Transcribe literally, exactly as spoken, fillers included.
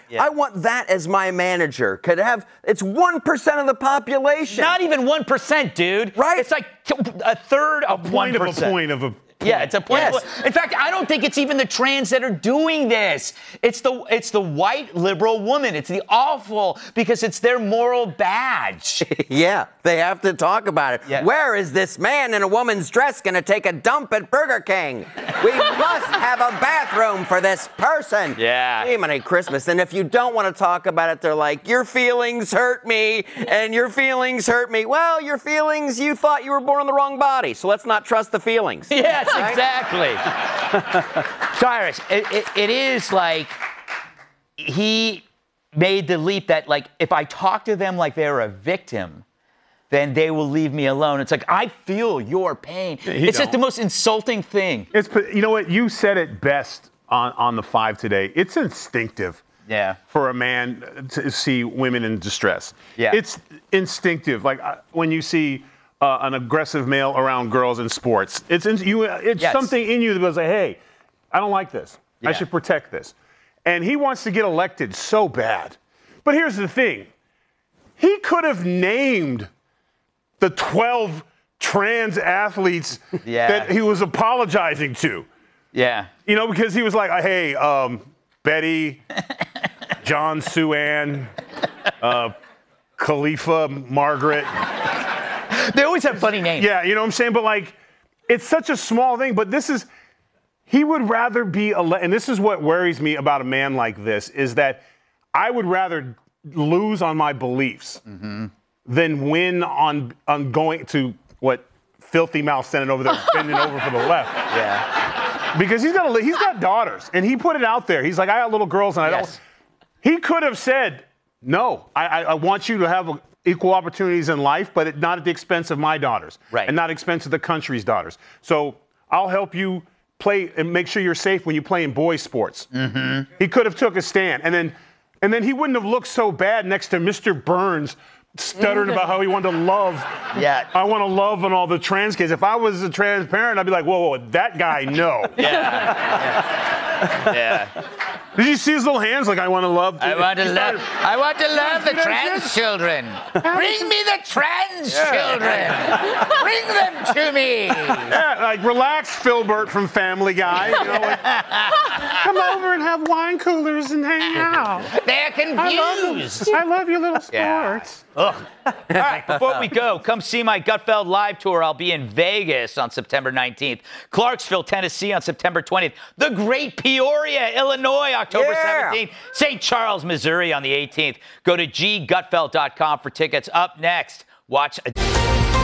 Yeah. I want that as my manager. Could have, it's one percent of the population. Not even one percent, dude. Right? It's like a third of a one point percent. of a point of a Yeah, it's a point. Yes. Of, in fact, I don't think it's even the trans that are doing this. It's the it's the white liberal woman. It's the awful because it's their moral badge. Yeah, they have to talk about it. Yeah. Where is this man in a woman's dress going to take a dump at Burger King? We must have a bathroom for this person. Yeah. Jiminy Christmas. And if you don't want to talk about it, they're like, your feelings hurt me, and your feelings hurt me. Well, your feelings, you thought you were born in the wrong body, so let's not trust the feelings. Yes, right? Exactly. Cyrus, it, it, it is like he made the leap that, like, if I talk to them like they're a victim, then they will leave me alone. It's like, I feel your pain. He it's don't. just the most insulting thing. It's, you know what? You said it best on, on the five today. It's instinctive. Yeah. For a man to see women in distress. Yeah. It's instinctive. Like uh, when you see uh, an aggressive male around girls in sports, it's in, you. It's Yes. something in you that goes, like, hey, I don't like this. Yeah. I should protect this. And he wants to get elected so bad. But here's the thing. He could have named the twelve trans athletes Yeah. that he was apologizing to. Yeah. You know, because he was like, hey, um, Betty, John, Sue Ann, uh, Khalifa, Margaret. They always have funny names. Yeah, you know what I'm saying? But, like, it's such a small thing. But this is, he would rather be, ele- and this is what worries me about a man like this, is that I would rather lose on my beliefs mm-hmm. than win on, on going to what filthy mouth standing over there, bending over for the left. Yeah. Because he's got a, he's got daughters, and he put it out there. He's like, I got little girls, and I Yes. don't. He could have said, no, I, I, I want you to have equal opportunities in life, but it, not at the expense of my daughters, right. and not at the expense of the country's daughters. So I'll help you play and make sure you're safe when you play in boys' sports. Mm-hmm. He could have took a stand, and then, and then he wouldn't have looked so bad next to Mister Burns, stuttering about how he wanted to love. Yeah. I want to love on all the trans kids. If I was a trans parent, I'd be like, whoa, whoa, that guy, no. Yeah. Yeah. Did you see his little hands? Like, I want to love. I want to He love. started- I want to love the You know, trans just- children. Bring me the trans children. Bring them to me. Yeah, like, relax, Filbert from Family Guy. You know, like, come over and have wine coolers and hang out. They're confused. I love your little Yeah. sports. Ugh. All right, before we go, come see my Gutfeld live tour. I'll be in Vegas on September nineteenth, Clarksville, Tennessee on September twentieth, the Great Peoria, Illinois, October Yeah. seventeenth, Saint Charles, Missouri on the eighteenth. Go to g gutfeld dot com for tickets. Up next, watch. A-